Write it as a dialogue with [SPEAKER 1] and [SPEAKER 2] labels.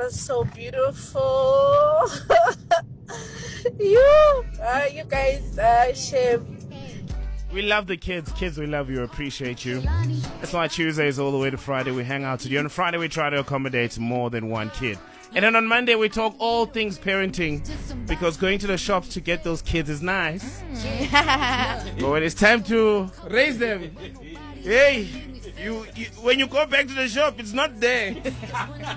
[SPEAKER 1] so beautiful. You guys, shame.
[SPEAKER 2] We love the kids. Kids, we love you. Appreciate you. That's why Tuesdays all the way to Friday we hang out today. On Friday we try to accommodate more than one kid. And then on Monday we talk all things parenting, because going to the shops to get those kids is nice. But when it's time to raise them, hey, you when you go back to the shop, it's not there.